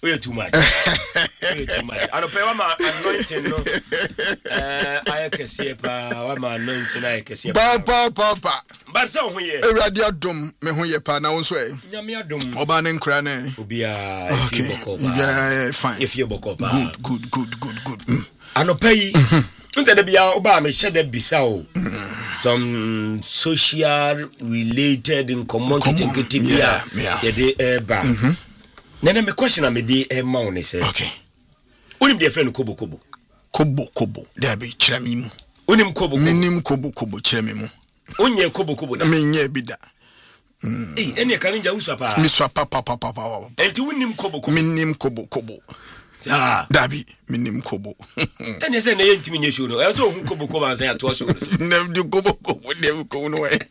We too much. I don't pay my anointing. No, I can see my anointing. I can see. Papa. But so here, a radio dum, me who ye pa na unswe. Yamia dum. Obanen krane. Ubia. Okay. Yeah, fine. If you bokoba. Good. I don't pay. Until the bia oba me share the bisao. Some social related in commodity yeah. The eba. Nene me question am dey e ma won say. Okay. Unim dey friend kobo. Kobo. There be kire me mu. Unim kobo. Minim kobo kire me mu. Onye kobo na. Me nye bi da. Ene kan nja usapa. Mi swapa papa. Enti unim kobo. Minim kobo. Ah, Dabi, minim kobo. Ene say na ye ntimi nye show no. E so hu kobo an say ato show no. Nem di kobo dem ko no we.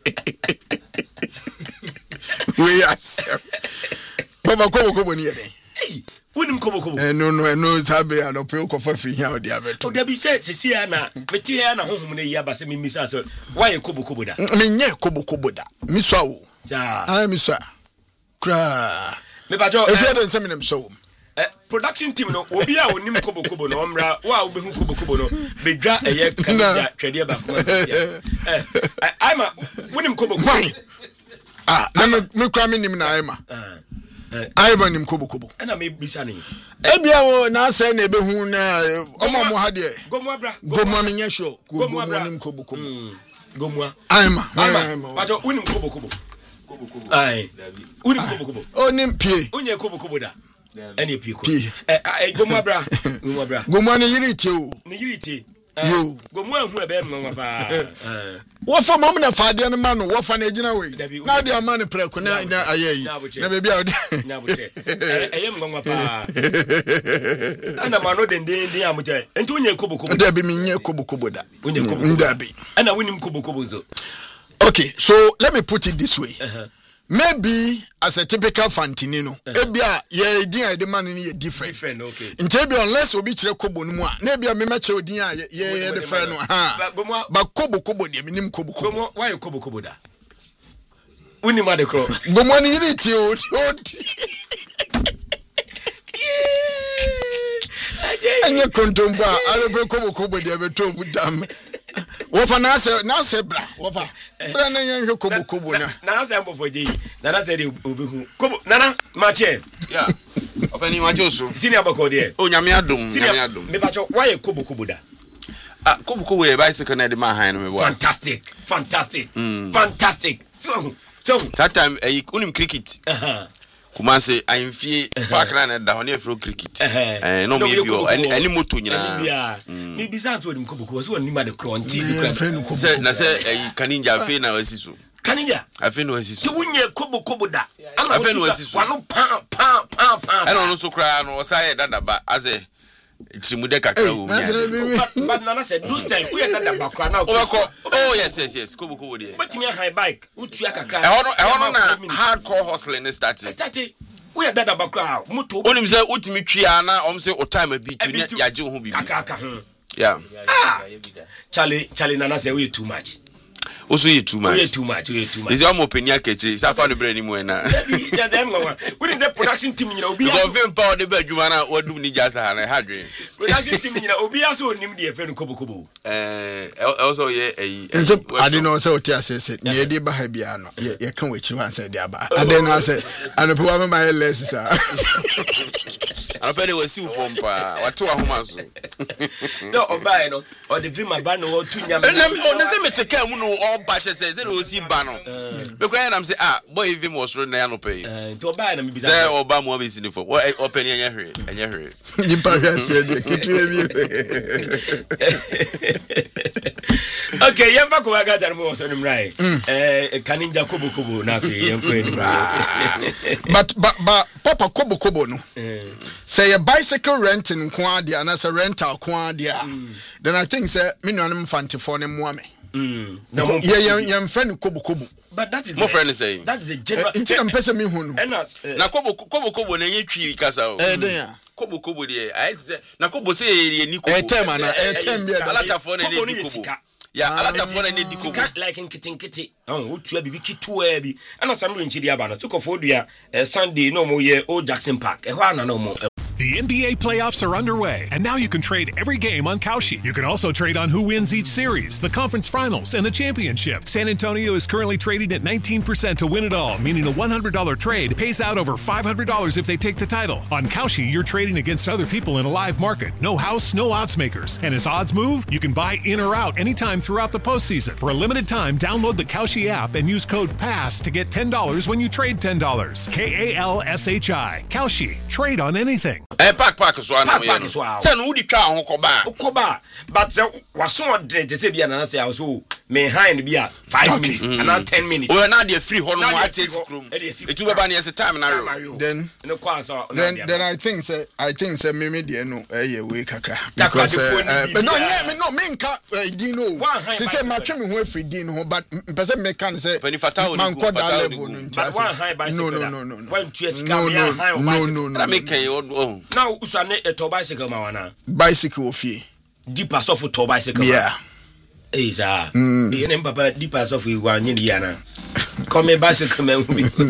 We are Papa kobo ni yede. Hey, unim kobo. No sabe an opel ko fa free here odi abeto. To dey say sisi na meti here na honhom na yi aba say mi misa so why kobo da. Me nye kobo da. Mi so wo. Ja. Ah mi so. Kra. Me ba jo. E say dem say me nem so. Production team no obi a onim kobo no omra wa obehu kobo no bedwa eye kandia twede ba kuma I'm wonim kobo. Na me kra me nim na Aima. Aima nim kobo. Na me bisa ni. Ebia wo na say na ebehu na omo ha de. Gomwa me nye show. Gomwa nim kobo. Gomwa. Aima. But wonim kobo. Ai. Wonim kobo. Onim pie. Onye kobo da. Any people. Gomwa bra. Gomwa ne yiri tie o. Ne yiri tie. Yo. Gomwa hu ebe mma pa. Wo fa mom na faade ne ma no wo fa na agina we. Na de ma ne preko na ayeyi. Na bebi a na bote. Eyem mma pa. Ana ma no den amutai. Enti onye kobo. Da be minye kobo da. Onye kobo. Ndabi. Ana wonim kobo zo. Okay, so let me put it this way. Maybe as a typical Fantinino, ebia ye din de man ni different. Okay. Ntebi unless obi kire kobo no mu a, na ebia me ma kire odin a ye de friend no ha. Ba kobo de minim kobo. Gomo why kobo da? Uni ma de kro. Gomo ni yiri ti o. Anye kontomba, alebe kobo de be to budam. Wofa na se bra wofa bra na yen kobo na se mbofo ji na se de obehu kobo nana ma che yeah opani ma joso sini abako de o nyame adom me ba cho why kobo da kobo e bicycle na de ma han no me bo fantastic so that time unim cricket Kumase ayimfie park na da hono efro cricket no me bio ani moto nyina me bizanto odim kobo so oni ma de kronti say na say kaninja afi na wasiso kaninja afi na wasiso ti wunye kobo da afi na wasiso wano pa ana no so kra no osaye dada ba aze Chimude kakra wo nya. But Nana said, "This time we are not the background now." Oh yes. Kobo there. But me high bike. Utua kakra. E na hardcore hustling started. We are not the background. Mutu. Onim say utimi twia na om say o time bi tu nya yaje ho bibi. Kakra ho. Yeah. Charlie Nana say we too much. Also you too much. Is your opinion kechi? Sa fa no bre ni mu na. Ya dem ngwa. We dey production team nyina obi. Go film power dey ba adwuma na wadum ni jasa ha na hadwe. Production team nyina obi aso onim dey fe no kobo. Also ye ense ade no say oti asese na ye dey ba ha bia no. Ye kan we chiri wan say dey aba. Ade no say anope wa me my less sa. Anope dey wasi ufom pa. Watu wa homa so. So obai no o dey film aba no otu nyam. Na say me teka mu no ba say o si ba no me kra na me say boy even was run na no pay to ba na me bi say oba mo be sinifo open enye hwe jimpa hwe ase de kitu bi okay yamba ko ga tar mo so nim rai kaninja kobo na fe yemko eni but papa kobo no say a bicycle renting kwa dia na say rental kwa dia then I think say me nuanem fantifo ne mo ame yam friend kobo but that is my friend is saying that is a general I'm person me hu no na kobo na ye twi kasa o den ya kobo de I say na kobo say ye ni kobo time na time bia alata for na ni kobo ya alata for na ni kobo like nkiti utua bibi kitua bi ana samro nchiri aba no tukofo dua Sunday no mo ye Old Jackson Park ho ana no mo The NBA playoffs are underway, and now you can trade every game on Kalshi. You can also trade on who wins each series, the conference finals, and the championship. San Antonio is currently trading at 19% to win it all, meaning a $100 trade pays out over $500 if they take the title. On Kalshi, you're trading against other people in a live market. No house, no odds makers. And as odds move, you can buy in or out anytime throughout the postseason. For a limited time, download the Kalshi app and use code PASS to get $10 when you trade $10. KALSHI. Kalshi. Trade on anything. Pack so ana pack so a say no udi twa ho koba but waso drink say bia na say so me hand bia 5 minutes and 10 minutes we na dey free hono mo atesi krom etu beba na yes time na ro then I think say me dey no we kakra because no me nka din no say ma twa me ho afri din no but pese me kan say man ko da level no but one high bicycle no one two no na make you now usane a to bicycle ma wana bicycle ofie deeper so for to bicycle yeah is the papa deeper so for one yin na come bicycle man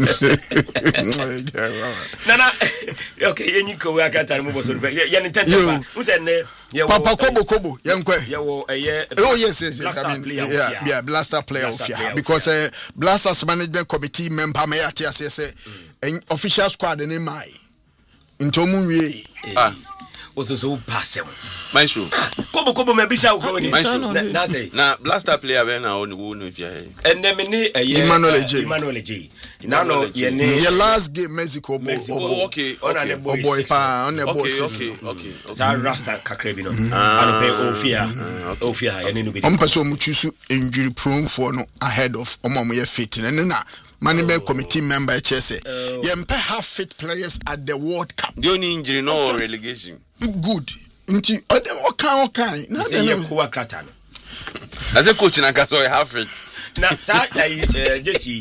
nana okay yen ko we aka tare mo bo so yen intention who said ne papa kobo yenkwe yewo oh yes I mean yeah blaster player ofia because blasters management committee member me ati say official squad ni mai Ntomu we so pass maestro kobo me bisa ukro ni na say na blaster player be na oni wo no fia ene me ni Emmanuel J na no ye ni your last game Mexico okay boy pa on the boss okay za rasta kakra bi no and pe ofia ye ni no bi person mu choose injury prone for no ahead of omam ye fit na management committee member Chese yempe have fit players at the World Cup. The only injury no relegation. Good. Nti okay. Na say kuwa krata no. As a coach na kaso have fit. Na sa Jesse.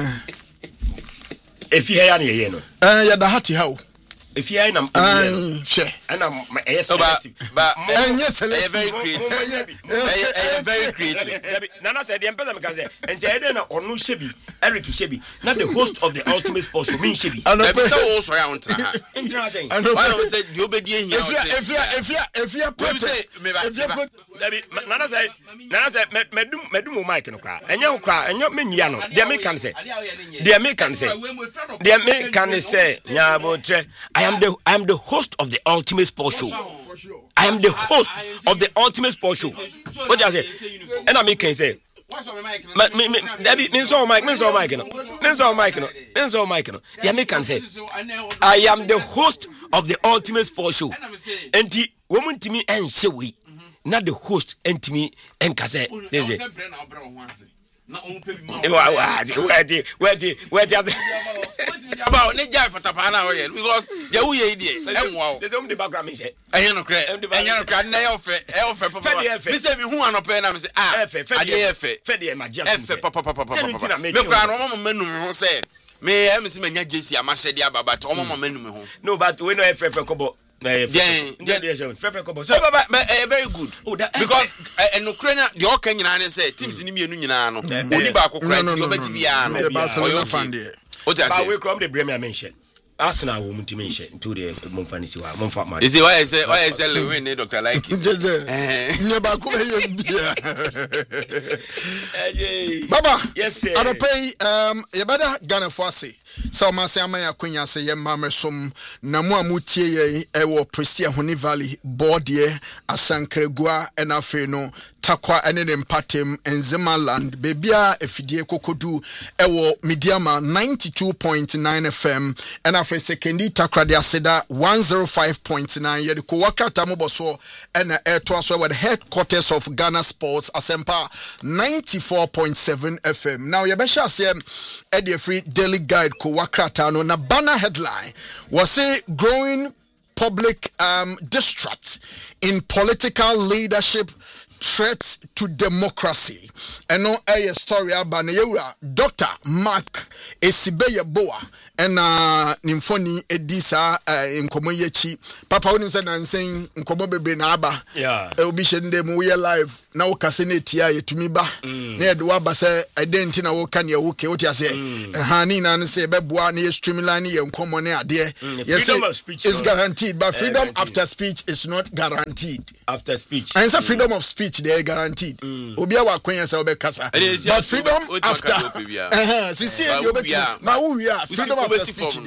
If you hear ye no. Ya da hati how. If you na share. Ana selective. But yes, very creative. Very creative. Nana said the empathy can say and say na onu shebi Eric shebi not the host of the ultimate sports so mean shebi. And so also ya untra. Interesting. Why don't say the obedient here. If Nana said medum mic no kra. Enyo menya no. They me can say. Nyabo I am the host of the ultimate sports show. I am the host of the ultimate sports show. What do I say? And I make can say. The American say, I am the host of the ultimate sports show. And the woman to me and Shewi, not the host and to me and Kase. About Niger for Tapana because the way they don't the background is I no credit and you can nail for Mr. Who are not paying them say say me am see menya JC amashedi aba but omo menu me ho no but we no FF kobo very good because Ukraine the all Kenyan say teams ni mienu nyina no oni ba kokora ti obaji bia no Barcelona fan there but we come the Premier mention Arsenal will mention to the Monfanisi wa Monfat. Is it why I say win Dr. Like never come Baba yes sir Adope yebada Ghana Fase so ma say amaya kwanya say yemma som na mu amutie ye ewo Prestia Honi Valley board ye Asankregua enafe no takwa ene ne mpatem Enzimaland bebia efidie kokodu ewo Mediama 92.9 FM enafe sekendi takra de aseda 105.9 ye de ko wakata moboso ena eto aso with headquarters of Ghana Sports Asempa 94.7 FM now ye be sha say e de free daily guide ko wakrata no na banner headline was say growing public distrust in political leadership threats to democracy. And no a story about Dr. Mark Esibeye Boa ɛna nimfoni edi sa nkomo yechi papa woni se nansen nkomo bebre na aba obi hyende mu we live na wo kase na etia yetumi ba na yede wa ba se identity na wo ka ne wo ke wo ti ase ni na ne se beboa na ye streamline ye nkomo ne ade freedom of speech is guaranteed but freedom after speech is not guaranteed after speech and so freedom of speech they are guaranteed obi awa kwenya se obekasa but freedom after ma wo wi freedom of speech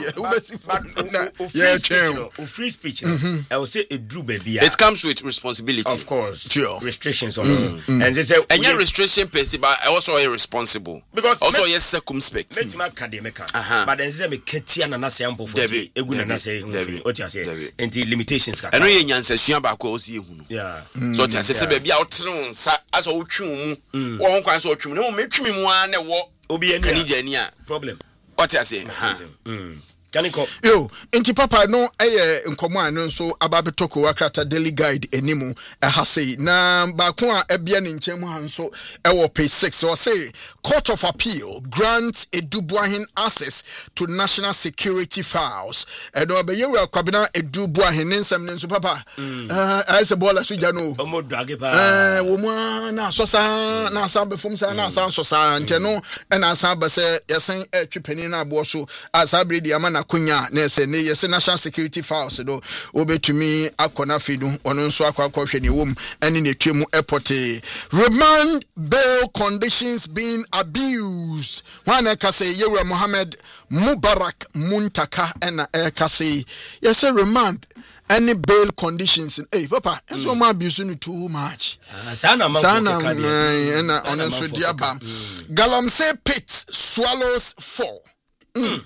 free speech I will say it drew baby it comes with responsibility of course restrictions on and they say any restriction per se but also irresponsible because also yes circumspect let me academic but then say me ketia na na say ampo for egu na say what you say anti limitations ka eno ye nyansasua ba ko o si ehunu so ti ase se baby a wotene nsa aso wotwe mu wo ho kwan so wotwe mu na wo metwe mu a na wo obi ani a problem what you say yo inti papa no nkomo anu nso ababetoko wakrata daily guide enimu sei na ba ko a ebia ne nkyem ha nso page 6 so say Court of Appeal grants Edubuahin access to national security files edo be yewa kwabena Edubuahin nsem ne nso papa I say bola so jano omo drage pa wo mu na asosa na asa befom sa na asa asosa nteno na asa ba se yesen twepani na abo so asa bredi amana kunya na se ne yese national security files do obetumi akona fidu ono nso akwakwahwe ne wom ene ne twemu airport remand bail conditions being abused wana kase Yewura Mohammed Mubarak Muntaka ena kase yese remand any bail conditions papa enso ma abuse no too much sana ena ono nso diaba Galamsey Pit swallows 4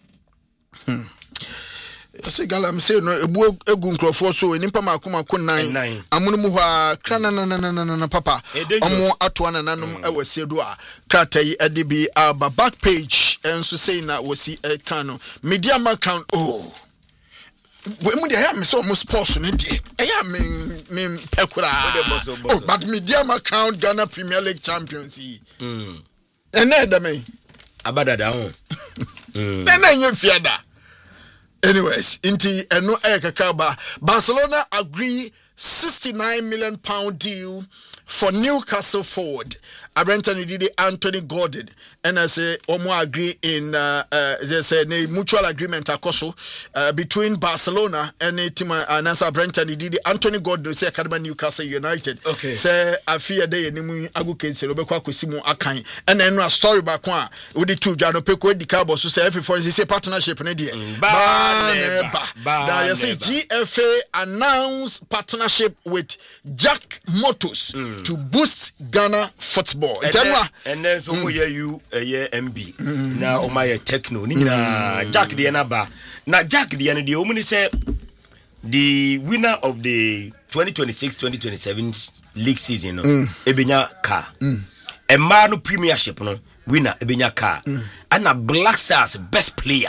Ase Galamsey no ebu egu nkrofo so enimpa makoma ko 9 amono mu ha krana na papa omo atoa nananum awase do a krata yi edibi aba back page enso say na wasi kano media account we mu dey me so mo sports no dey me pekura but media account Ghana Premier League champions ene da me abadada ho ene nye fiada. Anyways, inti eno kakaba Barcelona agree £69 million deal for Newcastle forward Abrentani did Anthony Gordon and I say omo agree in there's a mutual agreement akoso between Barcelona and team and as Abrentani did Anthony Gordon say academy Newcastle United say afia dey enimu agukense obekwa kosimu akan and then a story back one with the two Jano Peko di Cabo so say every for say partnership ne dey now you see GFA announced partnership with Jack Motors to boost Ghana football. And then so you MB now my techno Jack the Anaba now Jack the end the only say the winner of the 2026-2027 league season ebenya car a man premiership no winner ebenya car and a Black Stars best player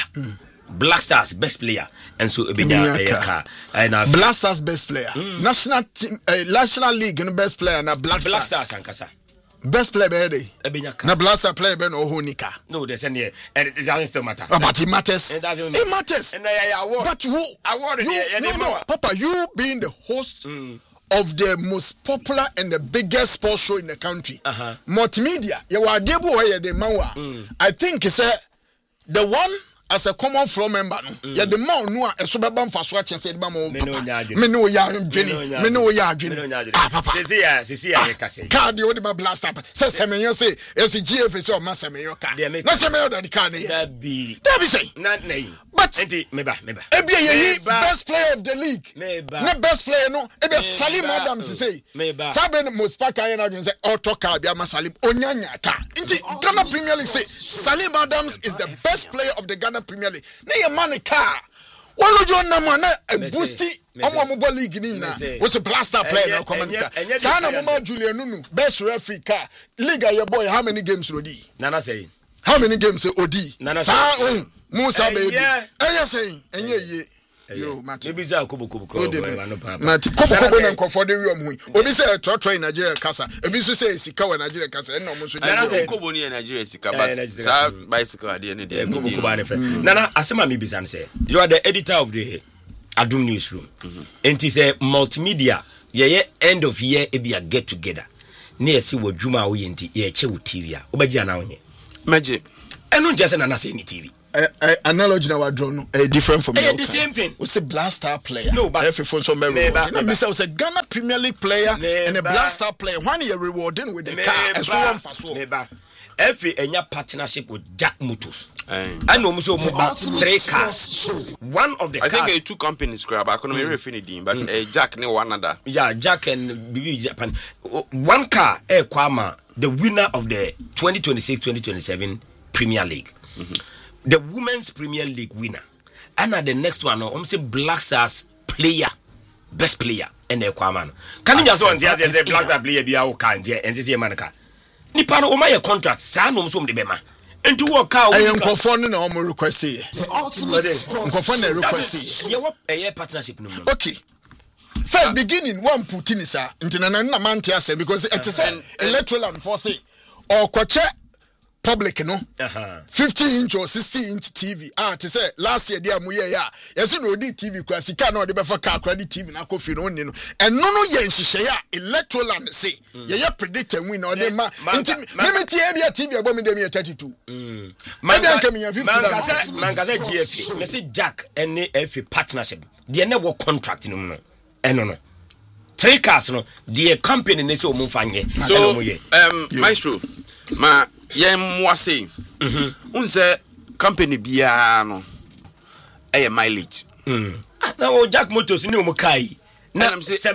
and so ebenya car and Black Stars best player national team national league no best player and Black Stars ankasa best player be na Black Stars player be no honika no there's any and it doesn't still matter but it matters and award but who award no papa you being the host of the most popular and the biggest sports show in the country multimedia you are able where the mawa I think it's the one as a common floor member no ya the man no a so beba mfaso a chense de ba mo me no ya adwene papa see ya kase card you the blast up say semenyo say yes GF say o ma semenyo ka na semenyo da card ya be say na but meba ebia ye best player of the league na best player no e be Salim Adams say sabe most pack I na adwene say auto card bia ma Salim onyanya ka nti Ghana Premier League say Salim Adams is the best player of the Ghana Premier League. Na your money car. One of your number na boosty omo league ni na. Was a blaster player na come on. Sana mama Julian Nunu best referee car. League your boy how many games Rodi? Nana say. How many games Odi? Nana say. Musa baby. Enya saying enye ye. Yo, Mati. Maybe za kobo Mati kobo na nkofo de wi omu. Obi say trotro in Nigeria kasa. Obi so say sika wa Nigeria kasa. Na omo so de kobo ni Nigeria sika but sa bicycle ade ne de kobo ba ne friend. Nana asema me bizan say. You are the editor of the Adum Newsroom. Enti say multimedia ye end of year e be a get together. Na yesi wadwuma wo yenti ye che wo TV a. Obaji ana wonye. Maji. Eno nje say na say ni TV. Analogy na wadro no different from the same thing. We say Black Star player. No, but if for some reward. And say a Ghana Premier League player and a Black Star player. When you rewarding with the car and so on for so. Every enya partnership with Jack Motors. I know so about 3 cars. One of the I cars. think 2 companies grab. I couldn't remember anything, but Jack ne one another. Yeah, Jack and BB Japan. One car, Kwama, the winner of the 2026-2027 Premier League. The Women's Premier League winner. And the next one, I'm say Black Stars player, best player, and the Kwama. Can you just want the Black Stars player be our kind and this year manaka? Nipano o my contract, San Mum de Bema. And to work out, I am confounding no more request here. Confounding request here. A partnership. Okay. First beginning, one Putinisa, International Mantia, because it is an electoral and force or Quache. Public no 50-inch or 60-inch TV to say last year dia mu ya yes no di TV kwa sika na de be fa car credit TV na kofi no ni no eno no ye nhihye ya electoral and say ye predict and win or de ma limit ye bia TV abo me de me 32 man can me 50 man ka say GF me say Jack and FA partnership de na wo contract no no eno no 3 cars no the company ne say o mo fanye so maestro ma ye mwase unse company bia no eye mileage na o Jack Motors ni o mo kai na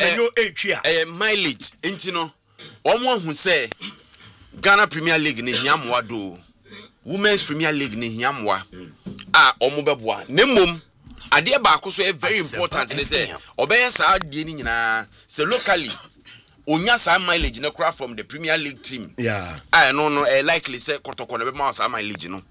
708 a mileage enti no omo ahu se Ghana Premier League ni hiamwa do Women's Premier League ni hiamwa omo beboa nemmom ade ba ko so very important they say obeye sa ade ni nyina se locally onya sa mileage na craft from the Premier League team. Yeah. No likely say kotoko na be ma sa mileage no.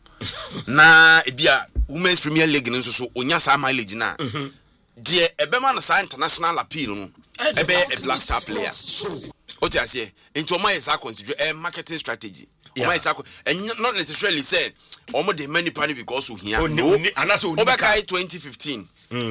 Na ebia Women's Premier League no so onya sa mileage na. De ebe ma na sa international appeal no. Ebe a Black Star player. Oti ase into o my sa consider a marketing strategy. O my sa and not necessarily say omo de many pani because we here. No. Obekai 2015.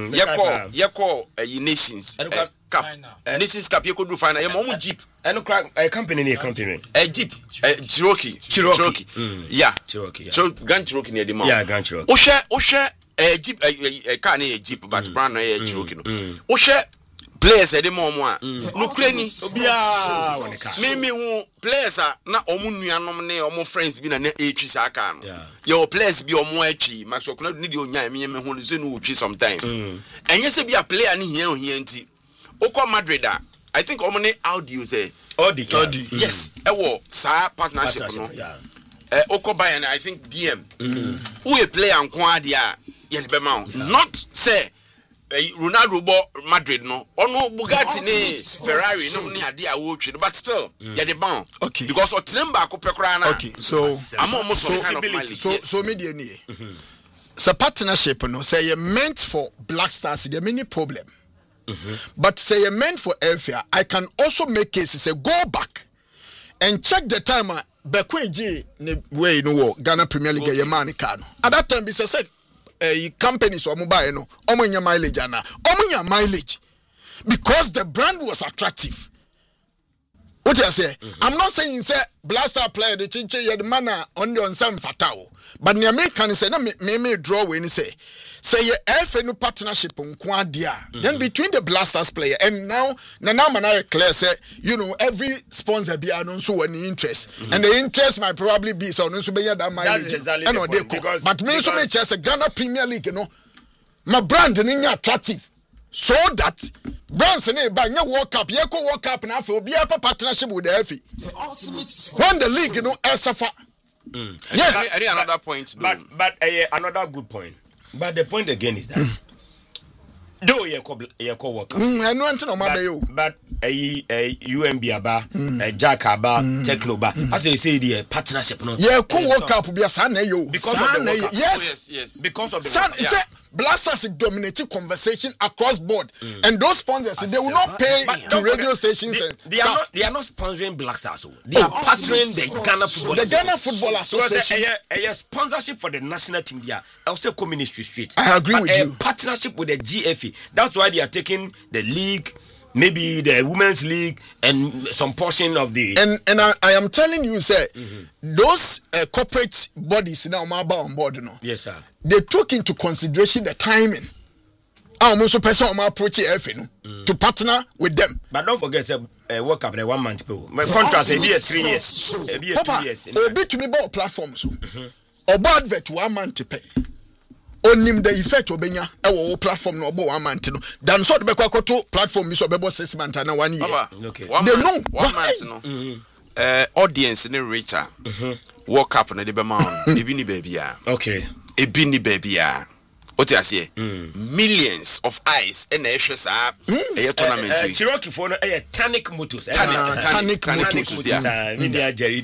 Yeko Nations Cup. Nations Cup you could do final. Your Jeep. And a company near company. A Jeep. Cherokee. Yeah. Cherokee. So Grand Cherokee near the mall. Yeah, Grand Cherokee. Osha a Jeep a car near a Jeep but brand a Cherokee. Osha players at the moment. No cranny. Mimi who players are not omunuanomne or more friends been an H Sakan. Your players be or more chi, Max or Club Nidio Yami who is in sometimes. And yes, be a player in here. Oko Madrid, I think omne audio say Audi. Yes, sa partnership no. Oko Bayern, I think BM. Who a player and Quadia Yelbema. Not say Ronaldo Madrid no. Ono Bugatti ne Ferrari no ni ade a wo twi, but still the ban. Okay. Because Otemba ko pekra na. Okay. So I'm almost kind of mileage. So media ni. So partnership no say you meant for Black Stars there many problem. But say you meant for FA, I can also make cases say go back and check the time Bekweji way no Ghana Premier League ye man card. At that time be say companies or mobile no omunya mileage ana omunya mileage because the brand was attractive. What you say? I'm not saying say Black Star player the chinche ye the man on some fatao, but near me can say na me draw when say ye FA no partnership on dia. Then between the Black Stars player and now man clear say every sponsor be so any interest and the interest might probably be so no so be that mileage. But me so me chess Ghana Premier League my brand is attractive. So that Branson by World Cup, World Cup now for be a partnership with the FA. When the league, suffer. Yes, another point. But another good point. But the point again is that though you work. I know until but UMB aba, Jack aba, Techno ba. As I say, the partnership no. World Cup be a son yo. Because of the World Cup. Yes. Because of the Blasters dominating conversation across board, and those sponsors they will not pay to radio stations. They are not sponsoring Blasters. They are partnering the Ghana Football. The Ghana Football Association. A sponsorship for the national team. They are also Community Street. I agree with you. Partnership with the GFA. That's why they are taking the league, maybe the women's league, and some portion of the. And I am telling you, sir, those corporate bodies now on board, Yes, sir. They took into consideration the timing. I'm also person approach to partner with them. But don't forget, World Cup, 1 month ago. My contract will be 3 years. Papa, will be to me about platforms. Or bad advert 1 month to pay. Onim the effect obenya e platform no obo 1 month no dan so de bekwa to platform mi so bebo 6 months na 1 year. Okay. They know 1 month no. Audience ni richer. World Cup na de be ma on. Ebi ni baby a. Okay. Ebi ni baby a. What you say? Millions of eyes and a tournament. Cherokee for a Tannic Motors. Tannic Motors. Yeah. Jerry.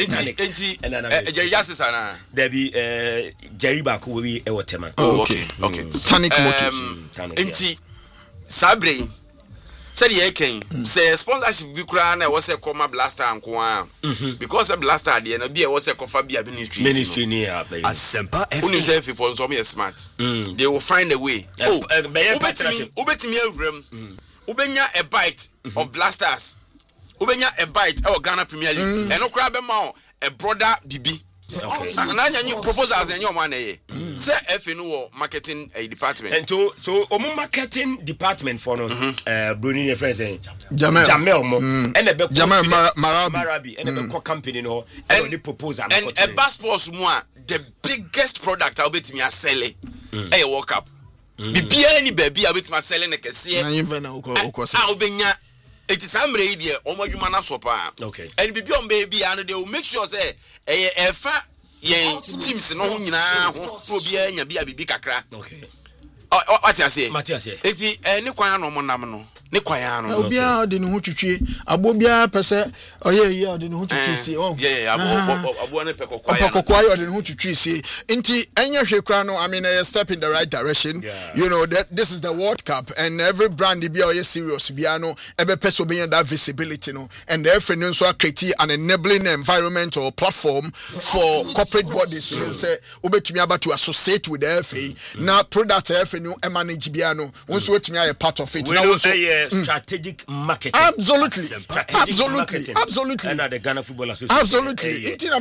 Jerry Yassana. There be Jerry Baku will be a waterman. Oh, okay. Tannic Motors. Sabre. Said ye came. Say sponsorship be crown was a comma blaster and kwa. Because a blaster the and be was a coffee ministry near as semper if for some smart. They will find a way. Oh, ubet me room. Ubenya a bite of blasters. Ubenya a bite our Ghana Premier League. And no crab a brother Bibi. Okay. And you proposals and your money. Say FNO marketing a department. And so marketing department for Bruni friends Jamel and a Jamel Marabi and a company no and the proposal and a bus force more the biggest product I'll bet me a selling a walk up. Be any baby I'll bet my selling a cassia. I'll be it is am radio omo dwuma na sopa. Okay. And be on baby and they will make sure say efa yen teams no ho nyina ho obi anya bia bibi kakra. Okay. What you say? Matias say. Enti ne kwan no mo nam no. Ne kwan ano. Obi a de ne ho twetwe. Abo bia pese oye de ne ho twetwe si. Oh. Yeah, abo ne pekokwa. Pekokwa de ne ho twetwe si. Enti enya hwe kra no I mean a step in the right direction. Yeah. You know that this is the World Cup and every brand bia oye serious bia no ebe pese obi that visibility no and every no so create an enabling environment or platform for corporate bodies say obetumi aba to associate with the FA. Na product FA no manage bia no once wetumi a part of it. Now strategic marketing. Absolutely. Marketing. Absolutely. And the Ghana Football Association. Absolutely.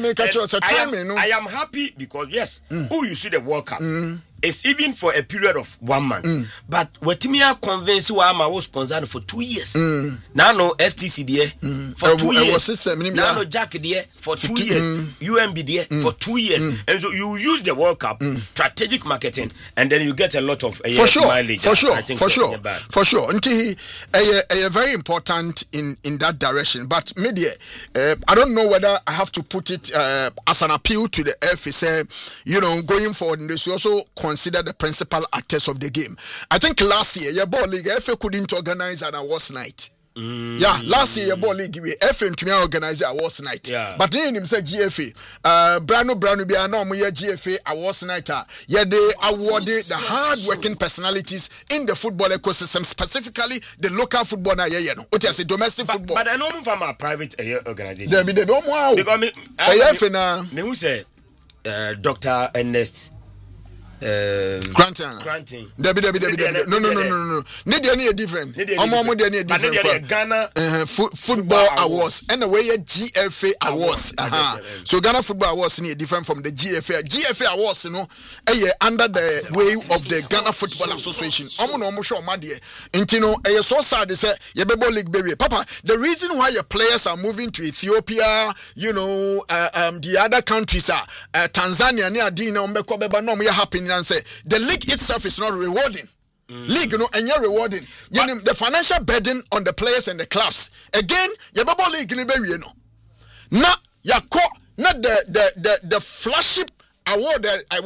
I am happy because yes, who you see the World Cup. It's even for a period of 1 month. But Wetimia convinced who am I was sponsored for 2 years. Now no STC there for 2 years. Now no Jack there for 2 years. UMB there for 2 years. And so you use the World Cup strategic marketing and then you get a lot of mileage. For sure. Until very important in that direction. But media, I don't know whether I have to put it as an appeal to the FA. Say, you know, going forward, this also consider the principal actors of the game. I think last year, your ball league, FA couldn't organize an awards night. Yeah, last year, your ball league, FA to me organize an awards night. Yeah. But then him said GFA. Brano be a normal GFA awards night. Yeah, they awarded the hard-working personalities in the football ecosystem, specifically the local football. What I say, domestic football. But I know from a private organization. They don't wow. Because me who say Dr. Ernest. Granting. No. Need any different. Ghana Football Awards and the way GFA Awards. So Ghana Football Awards need different from the GFA. GFA Awards, you know, under the way of the Ghana Football Association. Intino, so sad they say league baby. Papa, the reason why your players are moving to Ethiopia, you know, the other countries are Tanzania near Dina no happening. And say the league itself is not rewarding. League, you know, and you're rewarding. You know, the financial burden on the players and the clubs. Again, your bubble league in the not the flagship award I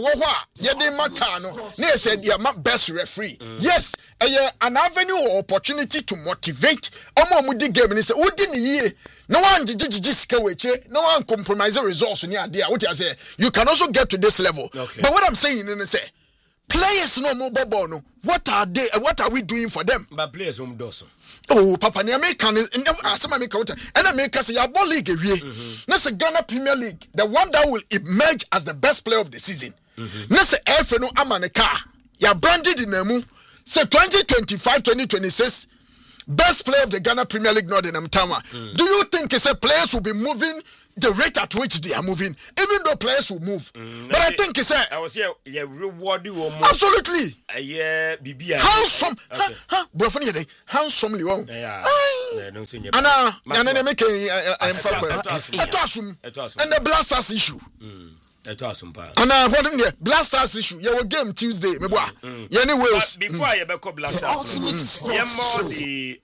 said best referee. Yes, an avenue or opportunity to motivate. Game and say, what didn't ye? No one no one compromise the results in the idea. What I say, you can also get to this level. Okay. But what I'm saying is say players no mobile ball no. What are we doing for them? But players does. Oh, Papa, ni American asema make out. And America say your ball league ewie. That's a Ghana Premier League, the one that will emerge as the best player of the season. That's a FNO Amaneka. Ya branded in Nemu. Say 2025-2026 best player of the Ghana Premier League Northern Tama. Do you think players will be moving the rate at which they are moving, even though players will move? But I think I was here. Yeah, reward you more. Absolutely. Yeah, BB. Handsome. Brofani, handsomely. Yeah. Anna, make and the Blasters issue. And what in the Blasters issue? Your game Tuesday, me boy. Anyway, before I ever Blasters, more the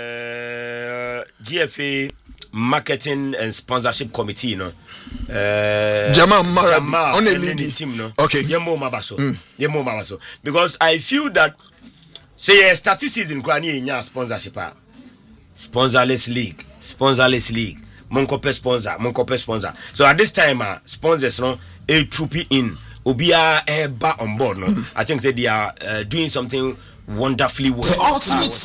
GFA marketing and sponsorship committee, you know. Jamal Marabi on the leading team, no. Okay. Yemo Mabaso. Because I feel that say statistics in Granny in your sponsorship, sponsorless league. Monkope sponsor. So at this time, sponsors no a troopy in Obia back on board. No, I think that they are doing something wonderfully well. A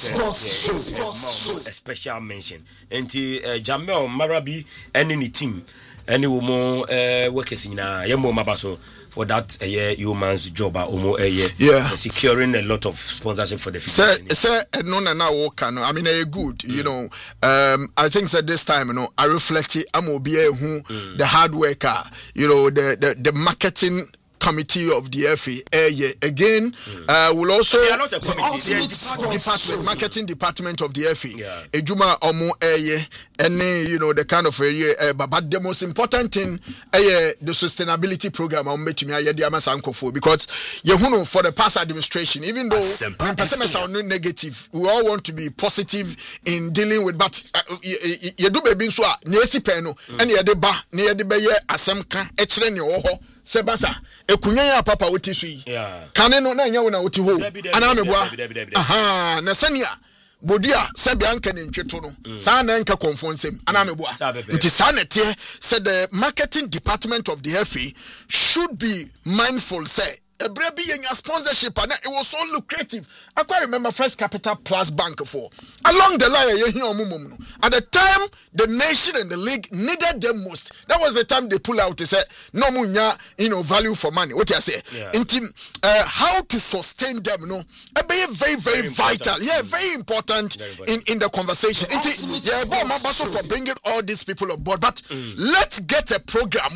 special mention. And Jamel Marabi and any team, any woman workers in Yemo Mabaso for that human's job securing a lot of sponsorship for the future. I mean, good, you know. I think that this time, you know, I reflect I'm the hard worker, you know, the marketing committee of the FA again will also marketing department of the FA ejuma omo and you know the kind of area but the most important thing the sustainability program on metumi aye the amasankofo because yehuno for the past administration even though person sound negative we all want to be positive in dealing with but you do baby so na esi pen no and ye de ba na ye de be ye asem ka e kire ne wo ho sebasa ekunya ya papa woti so yi kane no na nya wo na woti ho ana meboa aha na sania bodia sebia nka ne ntweto no sa na nka konfonsem ana meboa nti sa na tie said the marketing department of the FA should be mindful say a brebi yenya sponsorship and it was so lucrative. I quite remember First Capital Plus Bank for along the line at the time the nation and the league needed them most. That was the time they pull out. They said no munya, you know, value for money. What you say? How to sustain them? No, very vital. Yeah, very important in the conversation. For bringing all these people on board. But let's get a program.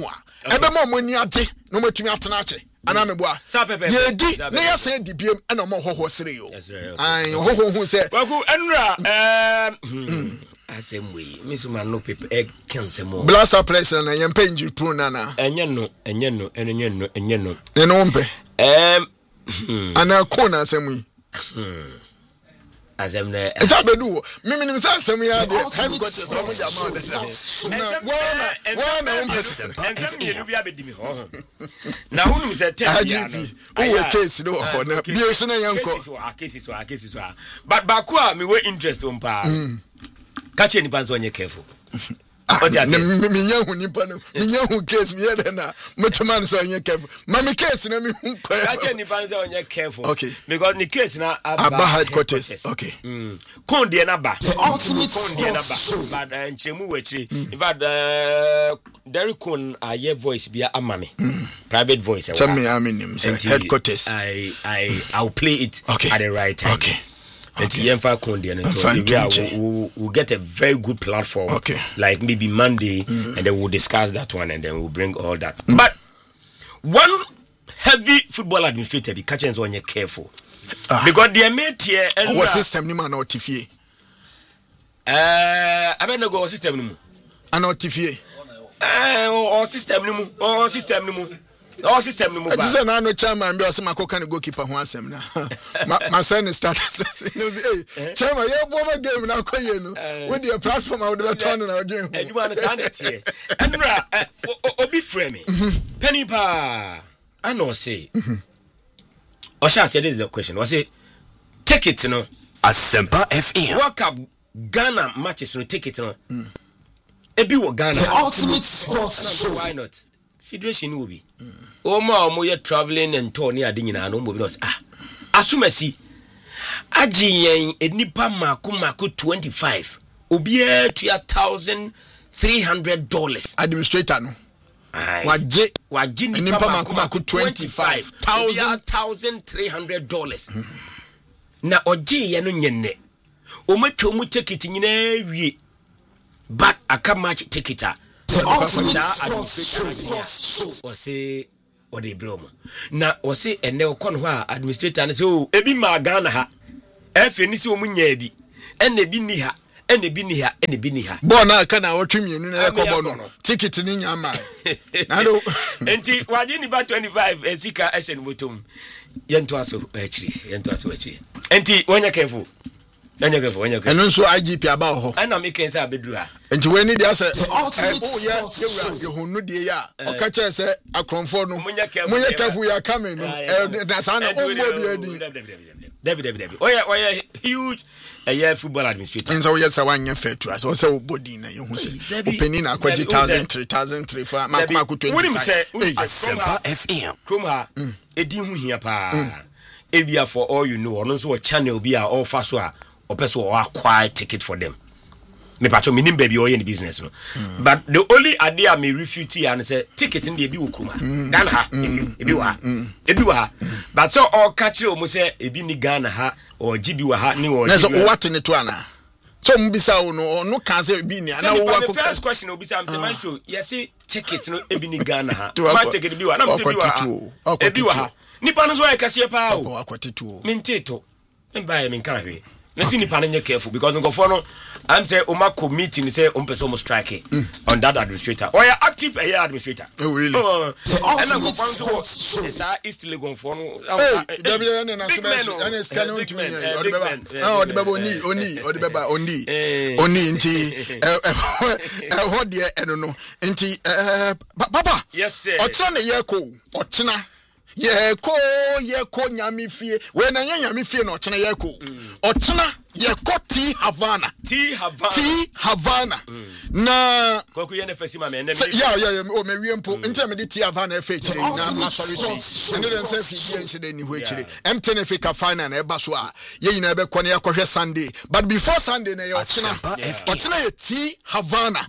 Anameboa ye di na ya say di biem na mo hoho sere yo ai hoho hu say waku enra asemwe misuma no people e kensemo blasa place na yempa injury prone na enye no ne no mpe ana kona asemwe azemne eta bedu mimi say asem ya de headquarters of the amount one ensem ye bia bedimi ho na hunu say 10 ya no o case no ho na bi so na yanko cases but bakua me we interest on pa catch any pan so onye careful minya hu nipa no minya hu case mi yede na motoman so onye careful mami case na mi hu kwa catch nipa so onye careful okay because the case na aba headquarters okay konde na ba konde na ba but nchemu wachiri in fact Derek Kun aye voice bia amame private voice tell me headquarters I'll play it at the right time okay. And we'll get a very good platform, like maybe Monday, and then we'll discuss that one, and then we'll bring all that. But one heavy football administrator, the catchers on you careful because they made here and what system ni man or TFA. I better go system ni mu. An TFA. Or system ni mu. Or system ni mu. Oh, system no. This is no chairman be asema ko kan goalkeeper ho asem na. My son is started. Hey, chairman, you bomb game na koye no. With your platform I would be turning na doing. And you understand it here. Andra obi frame me. Penny pa. I know say. Osha said this is the question. Was it take it no? Asempa FM. World Cup Ghana matches no take it no. Ebi wo Ghana. The ultimate sports. Why not? federation will be. Omo ye traveling and Tony Adina no more because asumasi aji yen enipa maku 25 obie to $1,300 administrator no waje enipa maku $25,300 na oji ye no nyenne o matwa mu ticket nyina wie but aka match ticket wase ode broma na wase ene okon ho a administrator ne so ebi ma Ghana ha efe ni se o munya edi ene bi ni ha ene bi ni ha ene bi ni ha bo na aka na wotwemienu na ekobo no ticket ni nyama na do enti waje ni ba 25 esika eshen motom yento aso achiri enti wonya careful eno nso IGP aba ho ana make say abedru ha enti we ni dia say ye hunu die ya o ka che say akronfo no munye careful ya come no na san ombo bi adi David oya huge football administrator nso we say wanya fair to us o say body na ye hu say openi na kwaji 1,000 for makwa 25 woni say FM Kroma edi hu hia pa ebia for all you know ono nso channel bi a all fa so a person or acquire ticket for them. Me pacho minim baby or in business no. But the only idea me refute and say ticket in the ebi ukuma. Ghana ha ebi wa. But so all catch o mo say ebi ni Ghana ha or GB wa ha ni or. Na so what ni to ana. So mbisa o no kan say ebi ni ana wo wa ko. First question obisa am say man show yes ticket no ebi ni Ghana ha. Ma ticket ebi wa na ebi wa. Ebi wa ha. Nipa no so e kase pa o. Akwatetu. Minteto. Mba me nkan hwe. Na see nipa no careful because no go no am say o ma committee ni say o person mo strike on that administrator or ya active administrator. Oh really? And na go find so sa East Legon for no. Hey, na so be ana scan on to me. Ode baba oni nti ho de eno no nti papa. Yes sir. Ochina na ochina yeko nyame fie we na nyame fie na ochina ochina yeko T Havana na koku ye na fasi ma me ya o me wie mpo ntia me de T Havana efe chire na ma sorry so ene den say fie die nchide ni ho chire MTN efe ka final na eba so a ye nyina be kɔ na yakɔhwɛ Sunday but before Sunday na ye ochina ye T Havana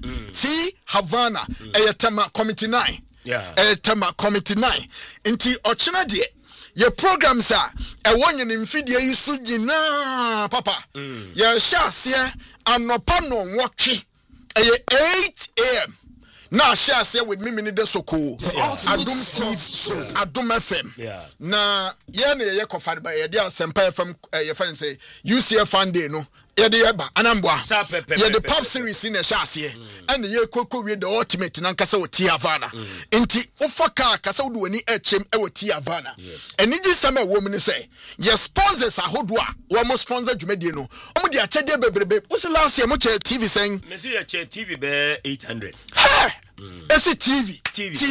tema committee 9 tema committee 9 nti ochina de ye programs a wonye ne mfidie yi so gina papa ye hyaase anopa no nwotwe 8 am na hyaase with me de soko Adum TV Adum FM na ye na ye kofare ba ye de Asempa FM ye fan say UCF Sunday no ye de yeba anambwa ye de pop series in hyaase and ye koko we the ultimate na nkasa o T Havana nti ofaka kasa wo ani echem e wo T Havana eni gi sama wo mu say ye sponsors ahodo a wo mo sponsor dwumadi no omo de akyede bebrebe wo se last year mo che TV sen me se ye che TV be 800 esi TV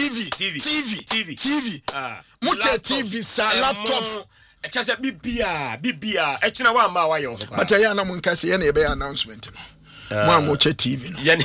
muche TV sa laptops echa se bibia echina wa ma wa yo but ya na mun kase ye na be announcement no mo amoche TV no yani